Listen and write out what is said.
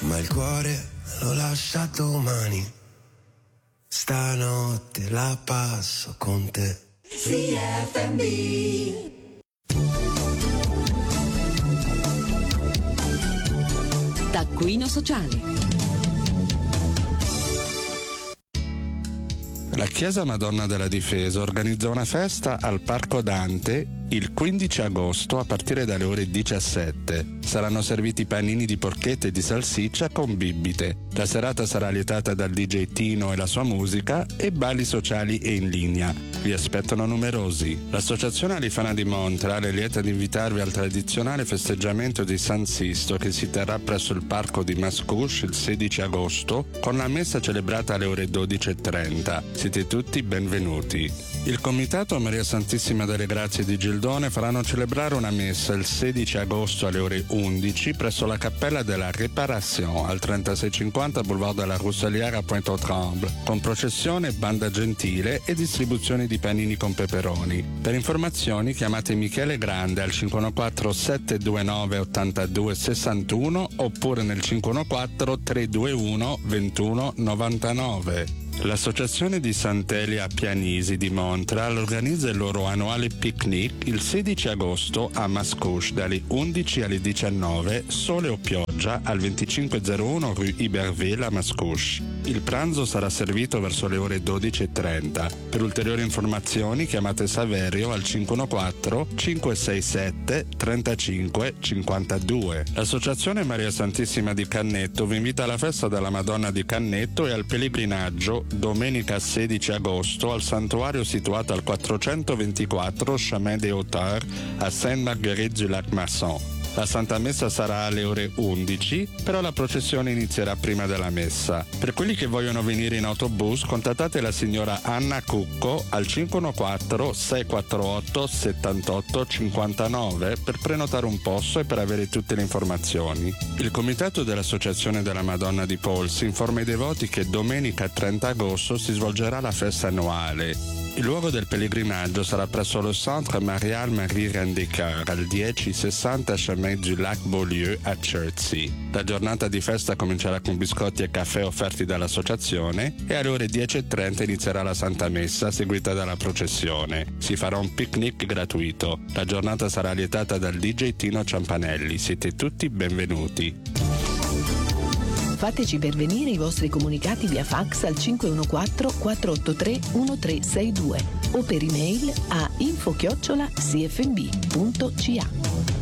ma il cuore l'ho lasciato domani. Stanotte la passo con te. CFM. Taccuino sociale. La Chiesa Madonna della Difesa organizza una festa al Parco Dante il 15 agosto a partire dalle ore 17. Saranno serviti panini di porchetta e di salsiccia con bibite. La serata sarà lietata dal DJ Tino e la sua musica e balli sociali e in linea. Vi aspettano numerosi. L'Associazione Alifana di Montreal è lieta di invitarvi al tradizionale festeggiamento di San Sisto che si terrà presso il parco di Mascouche il 16 agosto con la messa celebrata alle ore 12:30. Siete tutti benvenuti. Il Comitato Maria Santissima delle Grazie di Gildone faranno celebrare una messa il 16 agosto alle ore 11 presso la Cappella della Réparation al 3650 Boulevard de la Rousselière a Pointe-aux-Trembles, con processione, banda gentile e distribuzione di panini con peperoni. Per informazioni chiamate Michele Grande al 514 729 82 61 oppure nel 514 321 21 99. L'Associazione di Sant'Elia Pianisi di Montreal organizza il loro annuale picnic il 16 agosto a Mascouche dalle 11 alle 19, sole o pioggia, al 2501 Rue Iberville a Mascouche. Il pranzo sarà servito verso le ore 12:30. Per ulteriori informazioni chiamate Saverio al 514 567 35 52. L'Associazione Maria Santissima di Cannetto vi invita alla festa della Madonna di Cannetto e al pellegrinaggio domenica 16 agosto al santuario situato al 424 Chemin des Hauteurs a Sainte-Marguerite-du-Lac-Masson. La Santa Messa sarà alle ore 11, però la processione inizierà prima della messa. Per quelli che vogliono venire in autobus, contattate la signora Anna Cucco al 514 648 78 59 per prenotare un posto e per avere tutte le informazioni. Il comitato dell'Associazione della Madonna di Polsi informa i devoti che domenica 30 agosto si svolgerà la festa annuale. Il luogo del pellegrinaggio sarà presso lo Centre Marial Marie Reine des Cœurs al 1060 Chemin du Lac Beaulieu a Chertsey. La giornata di festa comincerà con biscotti e caffè offerti dall'associazione e alle ore 10:30 inizierà la Santa Messa seguita dalla processione. Si farà un picnic gratuito. La giornata sarà lietata dal DJ Tino Ciampanelli. Siete tutti benvenuti. Fateci pervenire i vostri comunicati via fax al 514-483-1362 o per email a info@cfmb.ca.